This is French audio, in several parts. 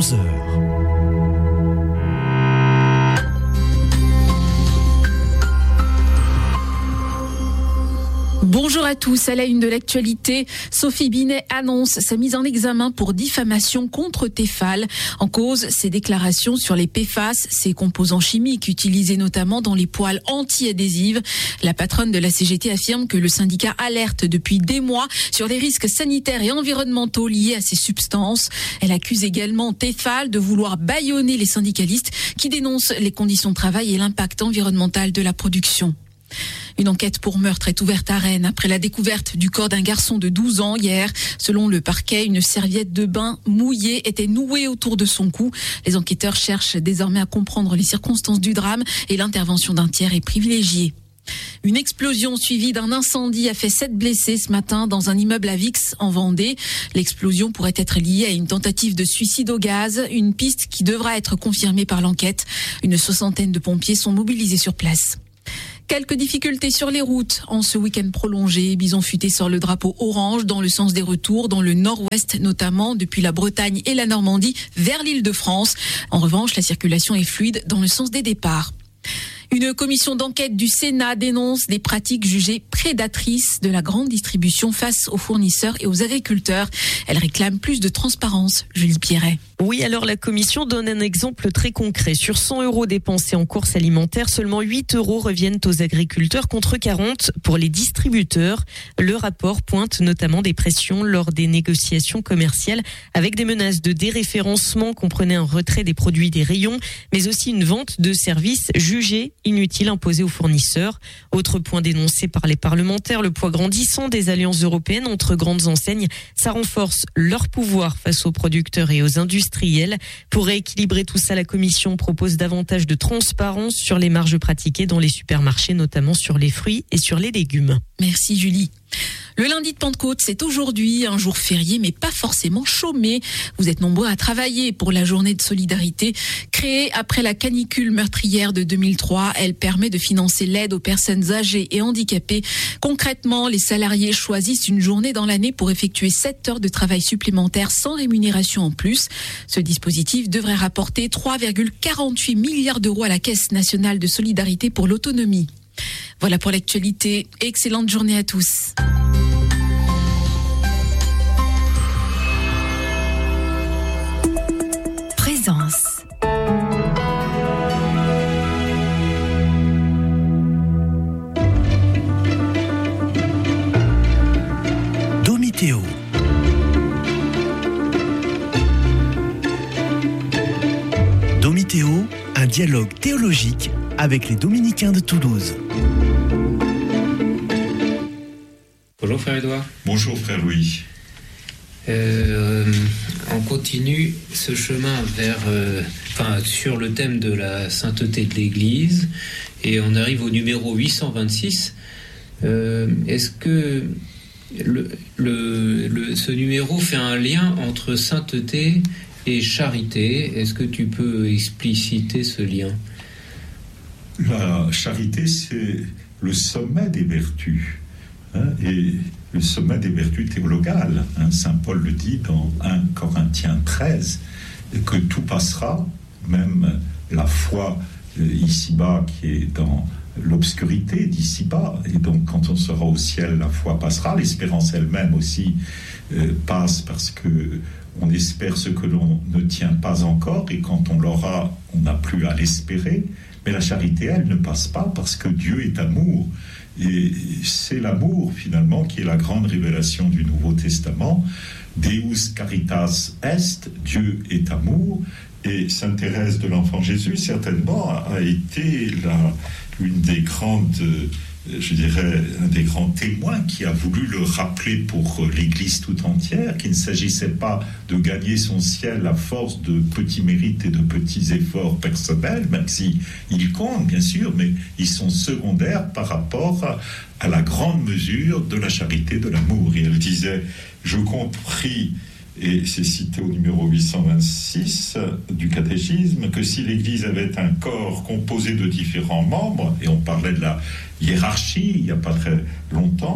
11h. Bonjour à tous. À la une de l'actualité, Sophie Binet annonce sa mise en examen pour diffamation contre Tefal. En cause, ses déclarations sur les PFAS, ces composants chimiques utilisés notamment dans les poêles anti-adhésives. La patronne de la CGT affirme que le syndicat alerte depuis des mois sur les risques sanitaires et environnementaux liés à ces substances. Elle accuse également Tefal de vouloir bâillonner les syndicalistes qui dénoncent les conditions de travail et l'impact environnemental de la production. Une enquête pour meurtre est ouverte à Rennes après la découverte du corps d'un garçon de 12 ans hier. Selon le parquet, une serviette de bain mouillée était nouée autour de son cou. Les enquêteurs cherchent désormais à comprendre les circonstances du drame et l'intervention d'un tiers est privilégiée. Une explosion suivie d'un incendie a fait 7 blessés ce matin dans un immeuble à Vix en Vendée. L'explosion pourrait être liée à une tentative de suicide au gaz, une piste qui devra être confirmée par l'enquête. Une 60aine de pompiers sont mobilisés sur place. Quelques difficultés sur les routes en ce week-end prolongé. Bison Futé sort le drapeau orange dans le sens des retours, dans le nord-ouest notamment, depuis la Bretagne et la Normandie vers l'Île-de-France. En revanche, la circulation est fluide dans le sens des départs. Une commission d'enquête du Sénat dénonce des pratiques jugées prédatrices de la grande distribution face aux fournisseurs et aux agriculteurs. Elle réclame plus de transparence. Julie Pierret. Oui, alors la commission donne un exemple très concret. Sur 100 € dépensés en courses alimentaires, seulement 8 € reviennent aux agriculteurs contre 40 pour les distributeurs. Le rapport pointe notamment des pressions lors des négociations commerciales avec des menaces de déréférencement, comprenait un retrait des produits des rayons, mais aussi une vente de services jugés inutiles imposés aux fournisseurs. Autre point dénoncé par les parlementaires, le poids grandissant des alliances européennes entre grandes enseignes. Ça renforce leur pouvoir face aux producteurs et aux industriels. Pour rééquilibrer tout ça, la Commission propose davantage de transparence sur les marges pratiquées dans les supermarchés, notamment sur les fruits et sur les légumes. Merci Julie. Le lundi de Pentecôte, c'est aujourd'hui un jour férié, mais pas forcément chômé. Vous êtes nombreux à travailler pour la journée de solidarité. Créée après la canicule meurtrière de 2003, elle permet de financer l'aide aux personnes âgées et handicapées. Concrètement, les salariés choisissent une journée dans l'année pour effectuer 7 heures de travail supplémentaires sans rémunération en plus. Ce dispositif devrait rapporter 3,48 milliards d'euros à la Caisse nationale de solidarité pour l'autonomie. Voilà pour l'actualité. Excellente journée à tous. Présence. Domitéo. Domitéo, un dialogue théologique avec les Dominicains de Toulouse. Bonjour frère Édouard. Bonjour frère Louis. On continue ce chemin sur le thème de la sainteté de l'Église et on arrive au numéro 826. Est-ce que ce numéro fait un lien entre sainteté et charité? Est-ce que tu peux expliciter ce lien? La charité, c'est le sommet des vertus, et le sommet des vertus théologales. Saint Paul le dit dans 1 Corinthiens 13, que tout passera, même la foi ici-bas qui est dans l'obscurité d'ici-bas. Et donc quand on sera au ciel, la foi passera. L'espérance elle-même aussi passe parce que on espère ce que l'on ne tient pas encore, et quand on l'aura, on n'a plus à l'espérer. Mais la charité, elle ne passe pas parce que Dieu est amour. Et c'est l'amour, finalement, qui est la grande révélation du Nouveau Testament. Deus caritas est, Dieu est amour. Et Sainte Thérèse de l'Enfant Jésus, certainement, a été une des grandes, un des grands témoins qui a voulu le rappeler pour l'Église tout entière, qu'il ne s'agissait pas de gagner son ciel à force de petits mérites et de petits efforts personnels, même si ils comptent bien sûr, mais ils sont secondaires par rapport à la grande mesure de la charité, de l'amour. Et elle disait, je compris, et c'est cité au numéro 826 du catéchisme, que si l'Église avait un corps composé de différents membres, et on parlait de la hiérarchie il n'y a pas très longtemps,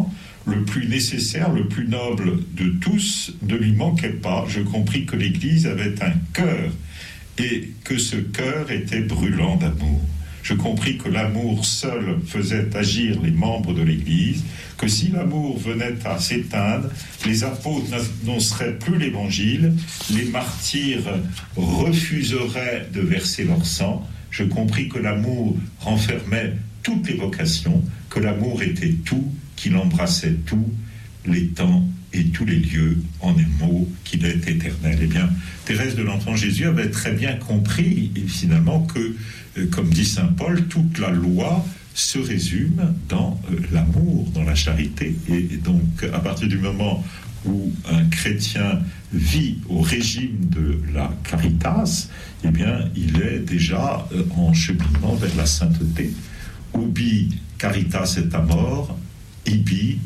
le plus nécessaire, le plus noble de tous, ne lui manquait pas. Je compris que l'Église avait un cœur et que ce cœur était brûlant d'amour. Je compris que l'amour seul faisait agir les membres de l'Église, que si l'amour venait à s'éteindre, les apôtres n'annonceraient plus l'Évangile, les martyrs refuseraient de verser leur sang. Je compris que l'amour renfermait toutes les vocations, que l'amour était tout, qu'il embrassait tout, les temps et tous les lieux, en un mot, qu'il est éternel. Eh bien, Thérèse de l'Enfant Jésus avait très bien compris, finalement, que, comme dit saint Paul, toute la loi se résume dans l'amour, dans la charité. Et donc, à partir du moment où un chrétien vit au régime de la caritas, eh bien, il est déjà en cheminement vers la sainteté. Ubi caritas et amor, ibi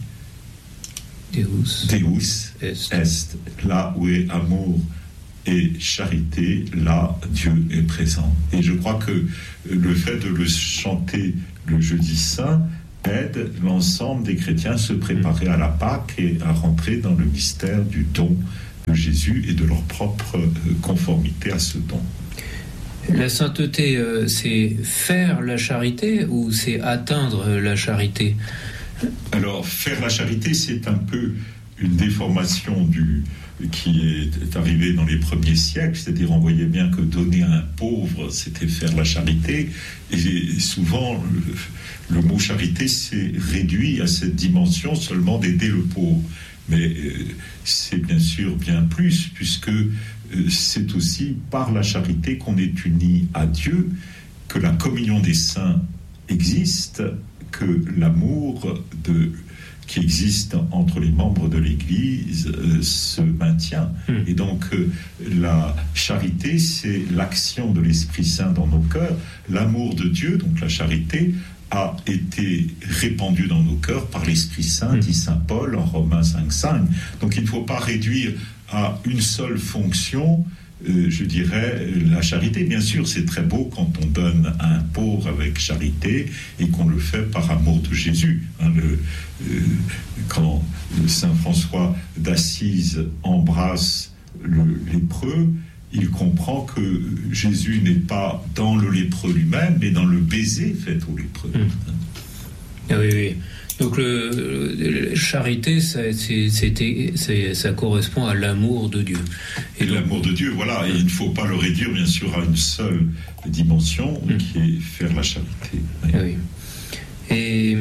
Deus est. Là où est amour et charité, là Dieu est présent. Et je crois que le fait de le chanter le jeudi saint aide l'ensemble des chrétiens à se préparer à la Pâque et à rentrer dans le mystère du don de Jésus et de leur propre conformité à ce don. La sainteté, c'est faire la charité ou c'est atteindre la charité ? Alors, faire la charité, c'est un peu une déformation qui est arrivée dans les premiers siècles, c'est-à-dire on voyait bien que donner à un pauvre, c'était faire la charité, et souvent le mot charité s'est réduit à cette dimension seulement d'aider le pauvre. Mais c'est bien sûr bien plus, puisque c'est aussi par la charité qu'on est uni à Dieu, que la communion des saints existe, que l'amour qui existe entre les membres de l'Église se maintient. Et donc la charité, c'est l'action de l'Esprit Saint dans nos cœurs. L'amour de Dieu, donc la charité, a été répandu dans nos cœurs par l'Esprit Saint, dit saint Paul en Romains 5,5. Donc il ne faut pas réduire à une seule fonction, je dirais, la charité. Bien sûr, c'est très beau quand on donne à un pauvre avec charité et qu'on le fait par amour de Jésus. Quand saint François d'Assise embrasse le lépreux, il comprend que Jésus n'est pas dans le lépreux lui-même, mais dans le baiser fait au lépreux. Ah oui, oui. Donc la charité, ça correspond à l'amour de Dieu. Et donc, l'amour de Dieu, voilà. Et il ne faut pas le réduire, bien sûr, à une seule dimension, qui est faire la charité. Oui. Ah oui. Et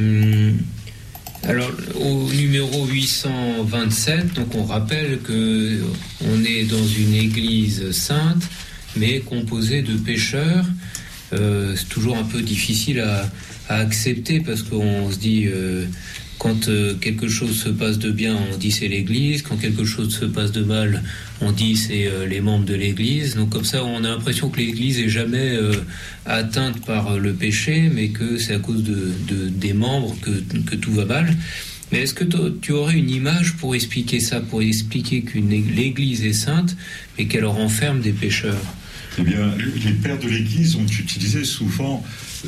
alors, au numéro 827, donc on rappelle que on est dans une église sainte, mais composée de pécheurs. C'est toujours un peu difficile à accepter parce qu'on se dit quand quelque chose se passe de bien, on dit c'est l'Église, quand quelque chose se passe de mal, on dit c'est les membres de l'Église. Donc comme ça, on a l'impression que l'Église est jamais atteinte par le péché, mais que c'est à cause des membres que tout va mal. Mais est-ce que tu aurais une image pour expliquer ça, pour expliquer l'Église est sainte, mais qu'elle renferme des pécheurs ? Eh bien, les pères de l'Église ont utilisé souvent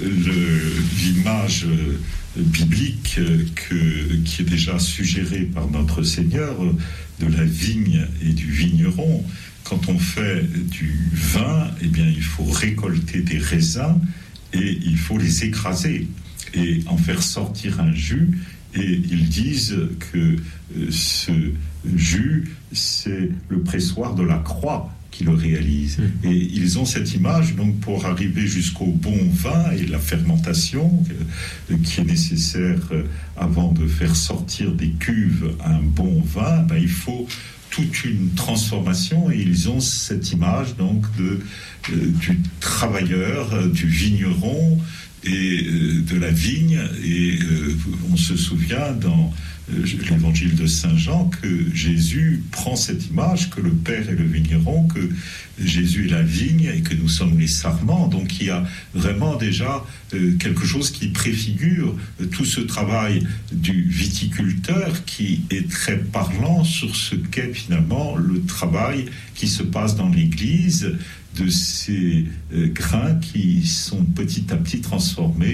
l'image biblique qui est déjà suggérée par notre Seigneur de la vigne et du vigneron. Quand on fait du vin, eh bien, il faut récolter des raisins et il faut les écraser et en faire sortir un jus. Et ils disent que ce jus, c'est le pressoir de la croix qui le réalise. Et ils ont cette image, donc pour arriver jusqu'au bon vin et la fermentation qui est nécessaire avant de faire sortir des cuves un bon vin, il faut toute une transformation, et ils ont cette image donc du travailleur, du vigneron et de la vigne. Et on se souvient dans l'évangile de Saint Jean que Jésus prend cette image, que le Père est le vigneron, que Jésus est la vigne et que nous sommes les sarments. Donc il y a vraiment déjà quelque chose qui préfigure tout ce travail du viticulteur, qui est très parlant sur ce qu'est finalement le travail qui se passe dans l'Église, de ces grains qui sont petit à petit transformés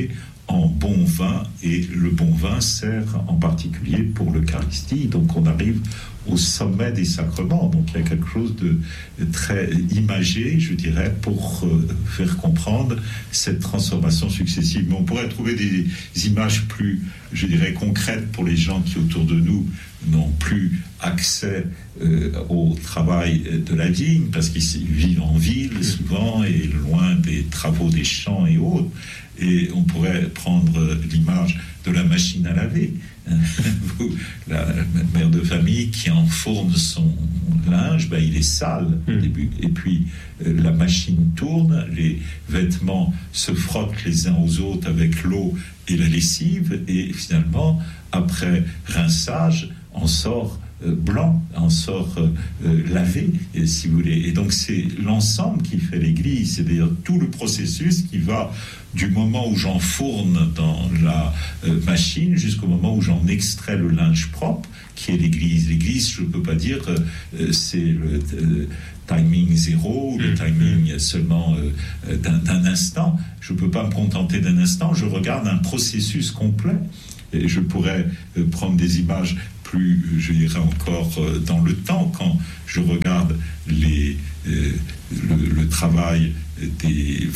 en bon vin, et le bon vin sert en particulier pour l'Eucharistie. Donc on arrive au sommet des sacrements. Donc il y a quelque chose de très imagé, je dirais, pour faire comprendre cette transformation successive. Mais on pourrait trouver des images plus, je dirais, concrètes pour les gens qui autour de nous n'ont plus accès au travail de la vigne, parce qu'ils vivent en ville souvent et loin des travaux des champs et autres. Et on pourrait prendre l'image de la machine à laver. La mère de famille qui enfourne son linge, il est sale au début. Et puis la machine tourne, les vêtements se frottent les uns aux autres avec l'eau et la lessive. Et finalement, après rinçage, on sort blanc, en sort lavé, si vous voulez. Et donc c'est l'ensemble qui fait l'Église, c'est d'ailleurs tout le processus qui va du moment où j'enfourne dans la machine jusqu'au moment où j'en extrais le linge propre, qui est l'Église. L'Église, je ne peux pas dire c'est le timing zéro, le timing seulement d'un instant. Je ne peux pas me contenter d'un instant, je regarde un processus complet. Et je pourrais prendre des images plus, je dirais encore, dans le temps, quand je regarde le travail de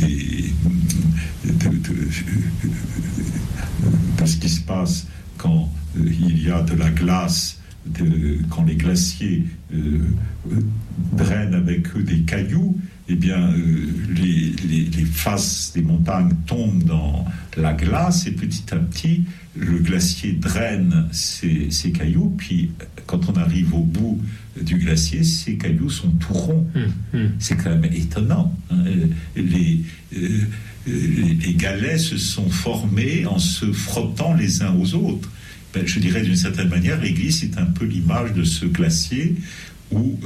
ce qui se passe quand il y a de la glace, quand les glaciers drainent avec eux des cailloux. Eh bien, les faces des montagnes tombent dans la glace et petit à petit, le glacier draine ces cailloux. Puis, quand on arrive au bout du glacier, ces cailloux sont tout ronds. C'est quand même étonnant. Les galets se sont formés en se frottant les uns aux autres. Je dirais d'une certaine manière, l'Église est un peu l'image de ce glacier où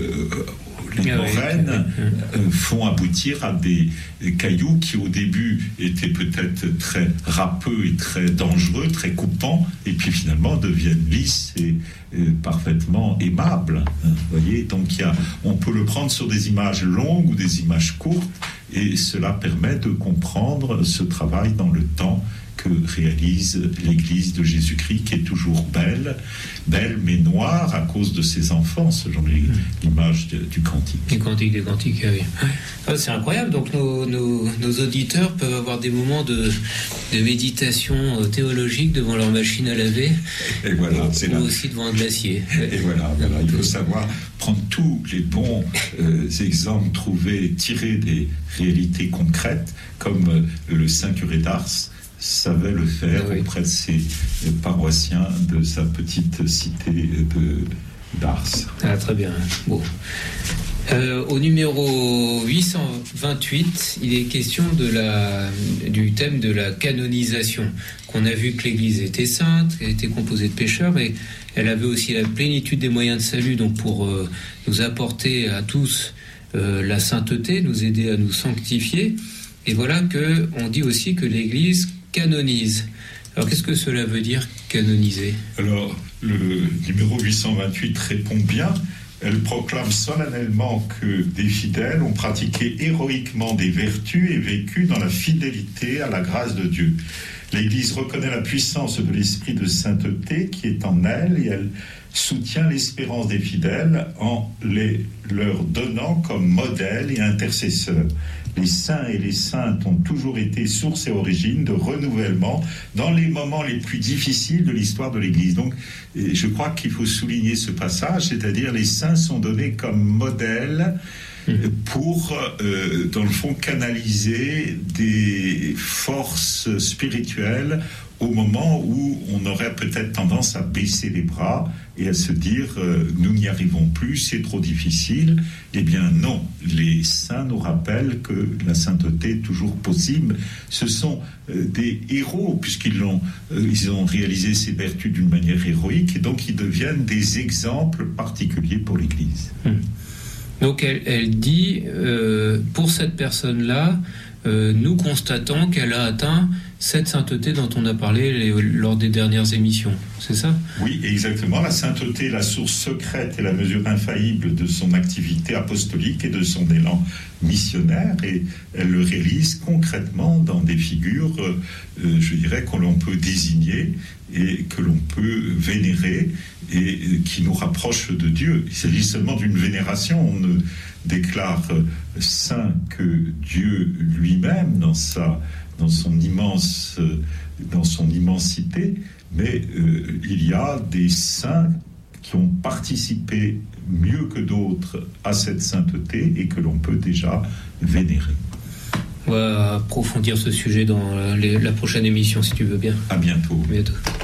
les moraines font aboutir à des cailloux qui au début étaient peut-être très râpeux et très dangereux, très coupants, et puis finalement deviennent lisses et parfaitement aimables. Vous voyez, donc on peut le prendre sur des images longues ou des images courtes, et cela permet de comprendre ce travail dans le temps que réalise l'Église de Jésus-Christ, qui est toujours belle mais noire à cause de ses enfants, selon l'image du cantique. Du cantique des cantiques, oui. C'est incroyable, donc nos auditeurs peuvent avoir des moments de méditation théologique devant leur machine à laver, et voilà, ou aussi devant un glacier. Et voilà, il faut savoir prendre tous les bons exemples trouvés, tirés des réalités concrètes, comme le Saint curé d'Ars savait le faire auprès de ses paroissiens de sa petite cité d'Ars. Ah, très bien. Bon. Au numéro 828, il est question du thème de la canonisation. Qu'on a vu que l'Église était sainte, qu'elle était composée de pécheurs, mais elle avait aussi la plénitude des moyens de salut, donc pour nous apporter à tous la sainteté, nous aider à nous sanctifier. Et voilà qu'on dit aussi que l'Église canonise. Alors qu'est-ce que cela veut dire, canoniser ? Alors, le numéro 828 répond bien. Elle proclame solennellement que des fidèles ont pratiqué héroïquement des vertus et vécu dans la fidélité à la grâce de Dieu. L'Église reconnaît la puissance de l'esprit de sainteté qui est en elle, et elle soutient l'espérance des fidèles en leur donnant comme modèle et intercesseur. Les saints et les saintes ont toujours été source et origine de renouvellement dans les moments les plus difficiles de l'histoire de l'Église. Donc, je crois qu'il faut souligner ce passage, c'est-à-dire les saints sont donnés comme modèle pour, dans le fond, canaliser des forces spirituelles au moment où on aurait peut-être tendance à baisser les bras et à se dire nous n'y arrivons plus, c'est trop difficile. Eh bien non, les saints nous rappellent que la sainteté est toujours possible. Ce sont des héros, puisqu'ils ont réalisé ces vertus d'une manière héroïque, et donc ils deviennent des exemples particuliers pour l'Église. Donc elle dit, pour cette personne-là, nous constatons qu'elle a atteint cette sainteté dont on a parlé lors des dernières émissions, c'est ça ? Oui, exactement. La sainteté est la source secrète et la mesure infaillible de son activité apostolique et de son élan missionnaire, et elle le réalise concrètement dans des figures, je dirais, que l'on peut désigner et que l'on peut vénérer et qui nous rapprochent de Dieu. Il s'agit seulement d'une vénération. On ne déclare saint que Dieu lui-même dans son immensité, mais il y a des saints qui ont participé mieux que d'autres à cette sainteté et que l'on peut déjà vénérer. On va approfondir ce sujet dans la prochaine émission, si tu veux bien. À bientôt. À bientôt.